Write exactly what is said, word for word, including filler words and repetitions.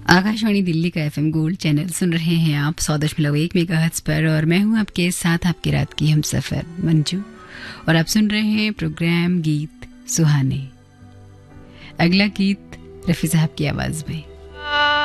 आकाशवाणी दिल्ली का FM gold channel सुन रहे हैं आप सौ दशमलव एक मेगाहर्ट्ज पर और मैं हूं आपके साथ आपकी रात की हम सफर मंजू और आप सुन रहे हैं प्रोग्राम गीत सुहाने। अगला गीत रफ़ी साहब की आवाज़ में।